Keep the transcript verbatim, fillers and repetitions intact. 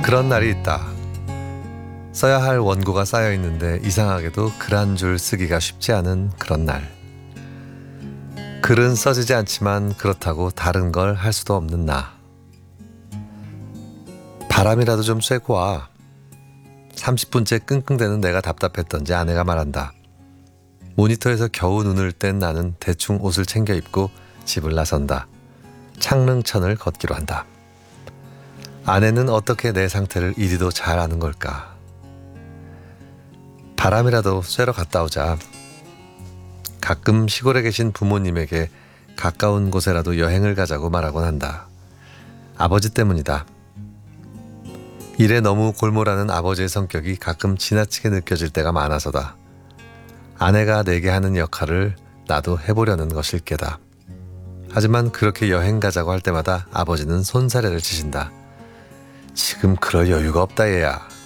그런 날이 있다. 써야 할 원고가 쌓여 있는데 이상하게도 글 한 줄 쓰기가 쉽지 않은 그런 날. 글은 써지지 않지만 그렇다고 다른 걸 할 수도 없는 나. 바람이라도 좀 쐬고 와. 삼십 분째 끙끙대는 내가 답답했던지 아내가 말한다. 모니터에서 겨우 눈을 뗀 나는 대충 옷을 챙겨 입고 집을 나선다. 창릉천을 걷기로 한다. 아내는 어떻게 내 상태를 이리도 잘 아는 걸까? 바람이라도 쐬러 갔다 오자. 가끔 시골에 계신 부모님에게 가까운 곳에라도 여행을 가자고 말하곤 한다. 아버지 때문이다. 일에 너무 골몰하는 아버지의 성격이 가끔 지나치게 느껴질 때가 많아서다. 아내가 내게 하는 역할을 나도 해보려는 것일 게다. 하지만 그렇게 여행 가자고 할 때마다 아버지는 손사래를 치신다. 지금 그럴 여유가 없다 얘야.